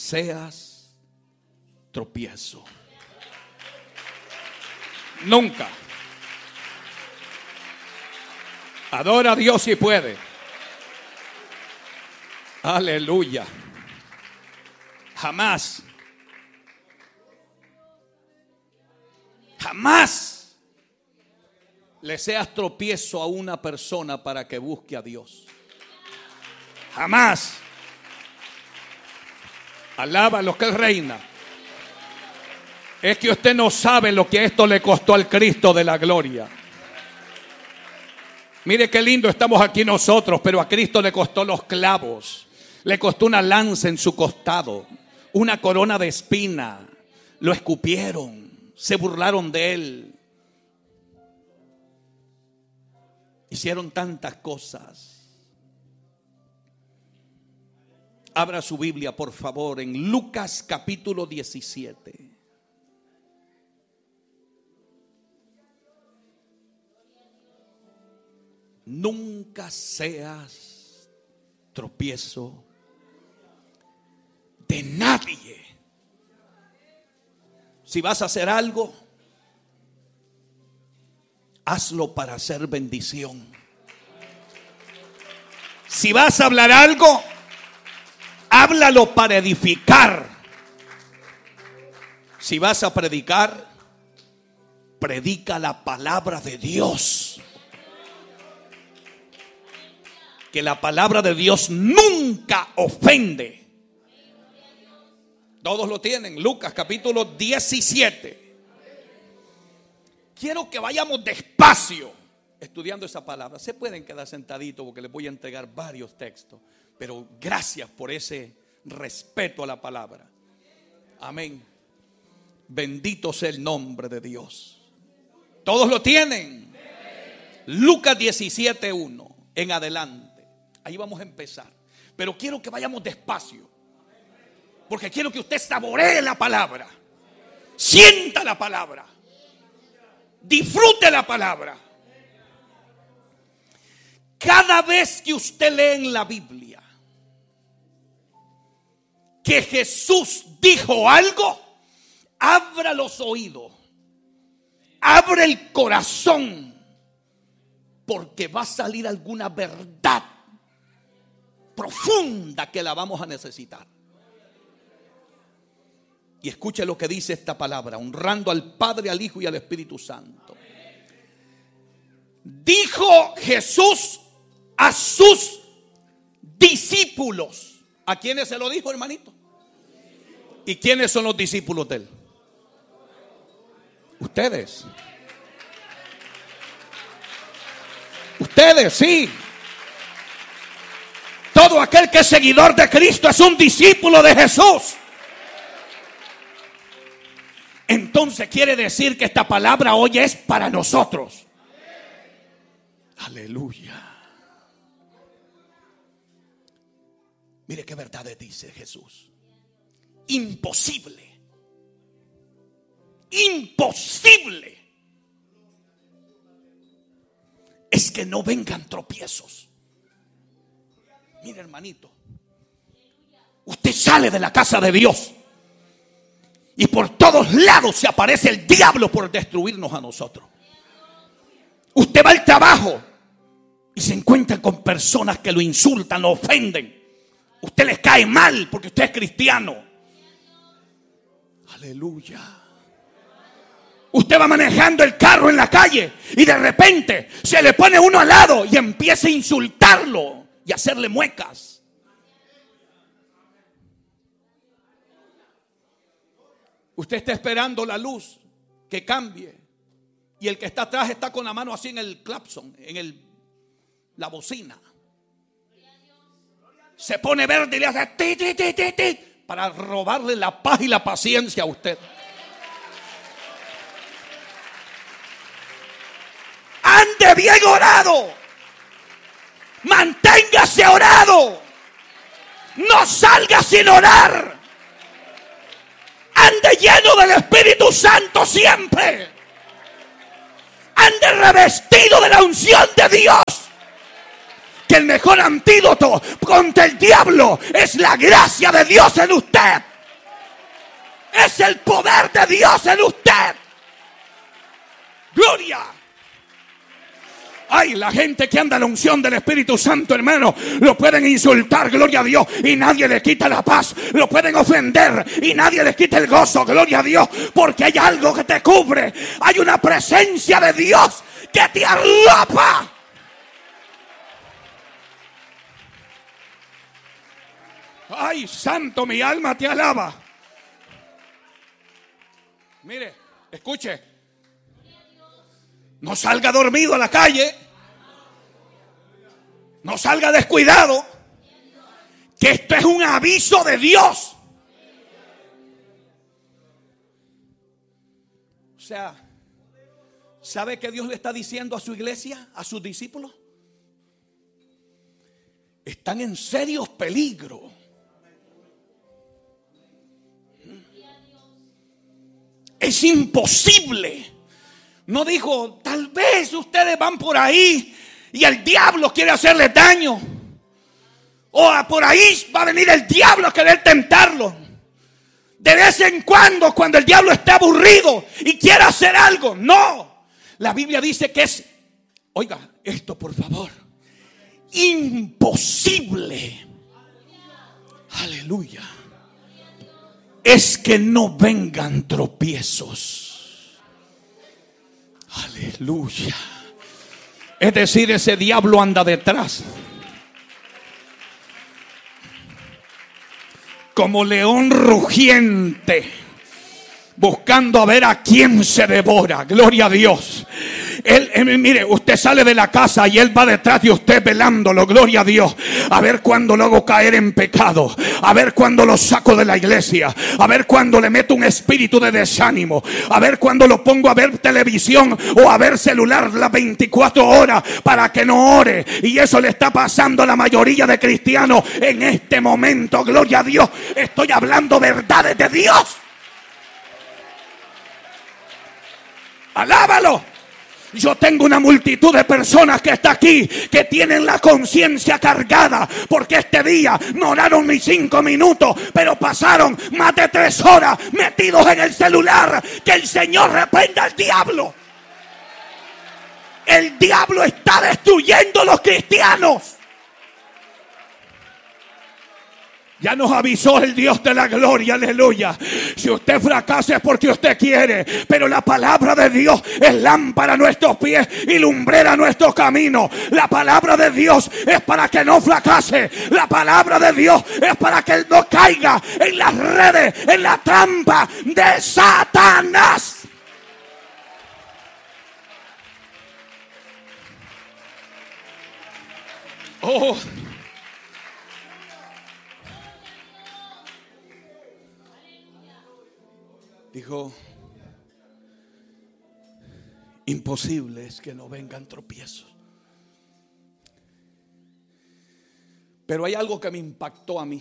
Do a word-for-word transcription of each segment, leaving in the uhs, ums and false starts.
seas tropiezo. Nunca. Adora a Dios si puede. Aleluya. Jamás. Jamás le seas tropiezo a una persona para que busque a Dios. Jamás. Alaba a los que Él reina. Es que usted no sabe lo que esto le costó al Cristo de la gloria. Mire qué lindo estamos aquí nosotros, pero a Cristo le costó los clavos. Le costó una lanza en su costado, una corona de espina. Lo escupieron, se burlaron de Él. Hicieron tantas cosas. Abra su Biblia, por favor, en Lucas capítulo diecisiete. Nunca seas tropiezo de nadie. Si vas a hacer algo, hazlo para hacer bendición. Si vas a hablar algo, háblalo para edificar. Si vas a predicar, predica la palabra de Dios. Que la palabra de Dios nunca ofende. Todos lo tienen. Lucas capítulo diecisiete. Quiero que vayamos despacio estudiando esa palabra. Se pueden quedar sentaditos porque les voy a entregar varios textos. Pero gracias por ese respeto a la palabra. Amén. Bendito sea el nombre de Dios. ¿Todos lo tienen? Lucas diecisiete uno en adelante. Ahí vamos a empezar. Pero quiero que vayamos despacio. Porque quiero que usted saboree la palabra. Sienta la palabra. Disfrute la palabra. Cada vez que usted lee en la Biblia que Jesús dijo algo, abra los oídos. Abre el corazón. Porque va a salir alguna verdad profunda que la vamos a necesitar. Y escuche lo que dice esta palabra, honrando al Padre, al Hijo y al Espíritu Santo. Dijo Jesús a sus discípulos. ¿A quiénes se lo dijo, hermanito? ¿Y quiénes son los discípulos de él? Ustedes. Ustedes, sí. Todo aquel que es seguidor de Cristo es un discípulo de Jesús. Entonces quiere decir que esta palabra hoy es para nosotros. Aleluya. Mire qué verdades dice Jesús. Imposible. Imposible es que no vengan tropiezos. Mire, hermanito, usted sale de la casa de Dios y por todos lados se aparece el diablo por destruirnos a nosotros. Usted va al trabajo y se encuentra con personas que lo insultan, lo ofenden. Usted les cae mal porque usted es cristiano. Aleluya. Usted va manejando el carro en la calle y de repente se le pone uno al lado y empieza a insultarlo y hacerle muecas. Usted está esperando la luz que cambie y el que está atrás está con la mano así en el clapson, en el, la bocina. Se pone verde y le hace ti, ti, ti, ti, ti, para robarle la paz y la paciencia a usted. Ande bien orado. Manténgase orado. No salga sin orar. Ande lleno del Espíritu Santo siempre. Ande revestido de la unción de Dios. Que el mejor antídoto contra el diablo es la gracia de Dios en usted. Es el poder de Dios en usted. Gloria. Ay, la gente que anda a la unción del Espíritu Santo, hermano, lo pueden insultar, gloria a Dios, y nadie le quita la paz. Lo pueden ofender y nadie le quita el gozo, gloria a Dios, porque hay algo que te cubre. Hay una presencia de Dios que te arropa. Ay, santo, mi alma te alaba. Mire, escuche. No salga dormido a la calle. No salga descuidado. Que esto es un aviso de Dios. O sea, ¿sabe qué Dios le está diciendo a su iglesia, a sus discípulos? Están en serios peligros. Es imposible. No dijo, tal vez ustedes van por ahí y el diablo quiere hacerles daño. O por ahí va a venir el diablo a querer tentarlo. De vez en cuando, cuando el diablo está aburrido y quiere hacer algo. No. La Biblia dice que es, oiga, esto por favor, imposible. Aleluya. Es que no vengan tropiezos. Aleluya. Es decir, ese diablo anda detrás. Como león rugiente, buscando a ver a quién se devora. Gloria a Dios. Él, él, mire, usted sale de la casa y él va detrás de usted velándolo, gloria a Dios, a ver cuándo lo hago caer en pecado, a ver cuándo lo saco de la iglesia, a ver cuándo le meto un espíritu de desánimo, a ver cuándo lo pongo a ver televisión o a ver celular las veinticuatro horas para que no ore. Y eso le está pasando a la mayoría de cristianos en este momento, gloria a Dios. Estoy hablando verdades de Dios. Alábalo. Yo tengo una multitud de personas que está aquí, que tienen la conciencia cargada, porque este día no oraron ni cinco minutos, pero pasaron más de tres horas metidos en el celular. Que el Señor reprenda al diablo. El diablo está destruyendo a los cristianos. Ya nos avisó el Dios de la gloria, aleluya. Si usted fracasa es porque usted quiere, pero la palabra de Dios es lámpara a nuestros pies y lumbrera a nuestro camino. La palabra de Dios es para que no fracase. La palabra de Dios es para que él no caiga en las redes, en la trampa de Satanás. Oh. Dijo, imposible es que no vengan tropiezos. Pero hay algo que me impactó a mí.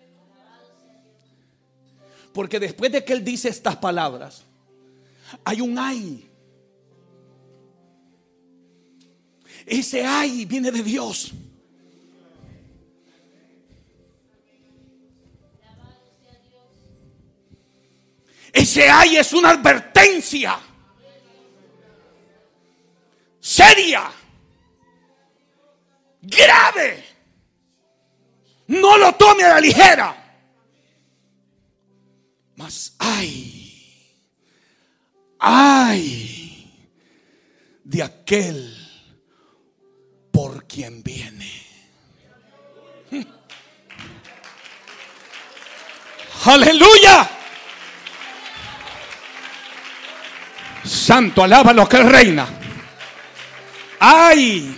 Porque después de que él dice estas palabras, hay un ay. Ese ay viene de Dios. Ese ay es una advertencia seria, grave. No lo tome a la ligera. Mas ay, ay de aquel por quien viene. Aleluya. Santo, alábalo que él reina. Ay,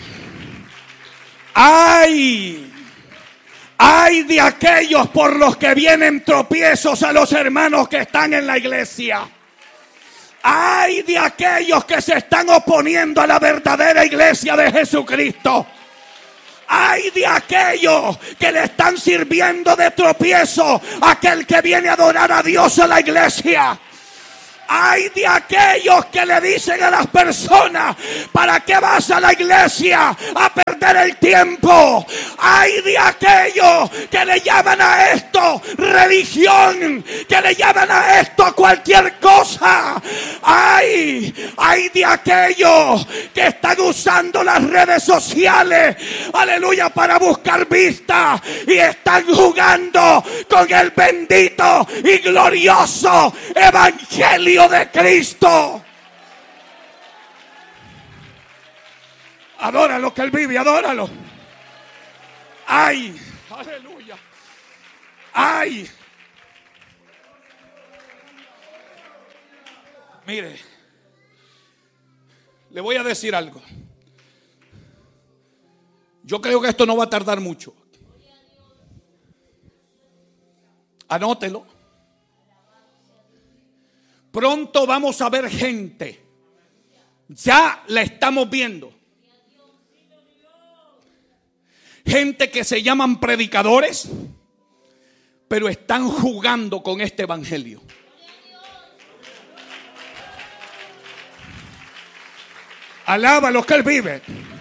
ay, ay de aquellos por los que vienen tropiezos a los hermanos que están en la iglesia. Ay de aquellos que se están oponiendo a la verdadera iglesia de Jesucristo. Ay de aquellos que le están sirviendo de tropiezo a aquel que viene a adorar a Dios a la iglesia. Ay de aquellos que le dicen a las personas, ¿para qué vas a la iglesia a perder el tiempo? Ay de aquellos que le llaman a esto religión que le llaman a esto a cualquier cosa. Ay, ay de aquellos que están usando las redes sociales, aleluya, para buscar vista y están jugando con el bendito y glorioso evangelio de Cristo. Adóralo, que Él vive, adóralo. Ay, aleluya. Ay. Mire, le voy a decir algo. Yo creo que esto no va a tardar mucho. Anótelo. Pronto vamos a ver gente. Ya la estamos viendo. Gente que se llaman predicadores, pero están jugando con este evangelio. Alaba lo que Él vive.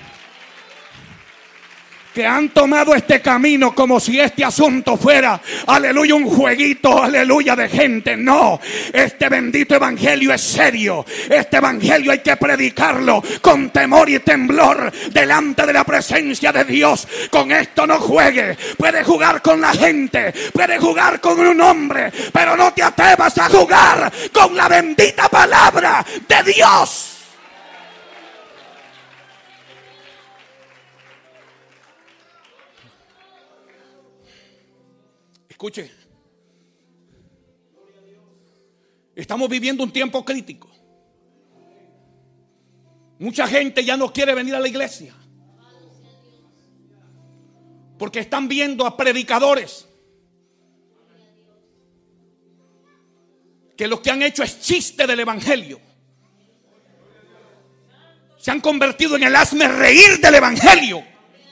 Que han tomado este camino como si este asunto fuera, aleluya, un jueguito, aleluya, de gente. No, este bendito evangelio es serio. Este evangelio hay que predicarlo con temor y temblor delante de la presencia de Dios. Con esto no juegue. Puede jugar con la gente, puede jugar con un hombre, pero no te atrevas a jugar con la bendita palabra de Dios. Escuche, estamos viviendo un tiempo crítico. Mucha gente ya no quiere venir a la iglesia porque están viendo a predicadores que lo que han hecho es chiste del evangelio. Se han convertido en el hazme reír del evangelio.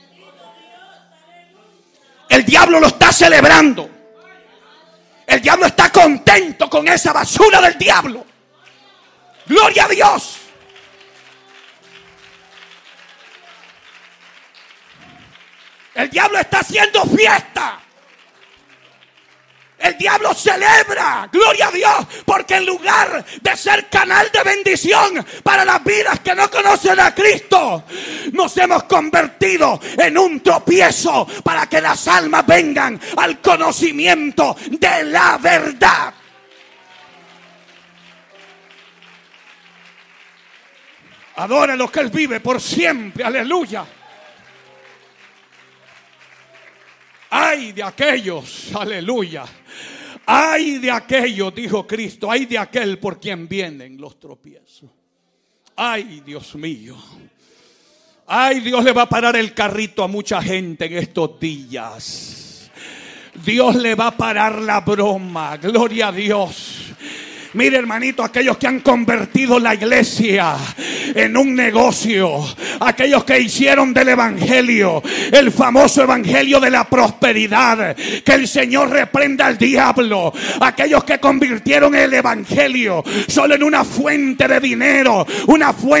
El diablo lo está celebrando. El diablo está contento con esa basura del diablo. Gloria a Dios. El diablo está haciendo fiesta. El diablo celebra, gloria a Dios, porque en lugar de ser canal de bendición para las vidas que no conocen a Cristo, nos hemos convertido en un tropiezo para que las almas vengan al conocimiento de la verdad. Adora lo que Él vive por siempre, aleluya. Ay de aquellos, aleluya. Ay de aquellos, dijo Cristo. Ay de aquel por quien vienen los tropiezos. Ay, Dios mío. Ay, Dios le va a parar el carrito a mucha gente en estos días. Dios le va a parar la broma. Gloria a Dios. Mire, hermanito, aquellos que han convertido la iglesia en un negocio, aquellos que hicieron del evangelio el famoso evangelio de la prosperidad, que el Señor reprenda al diablo. Aquellos que convirtieron el evangelio solo en una fuente de dinero, una fuente